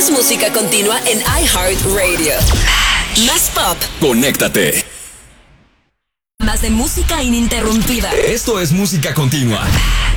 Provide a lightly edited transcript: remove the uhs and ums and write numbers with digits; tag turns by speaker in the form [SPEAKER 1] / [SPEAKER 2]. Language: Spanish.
[SPEAKER 1] Más música continua en iHeartRadio. Más pop.
[SPEAKER 2] Conéctate.
[SPEAKER 1] Más de música ininterrumpida.
[SPEAKER 2] Esto es música continua.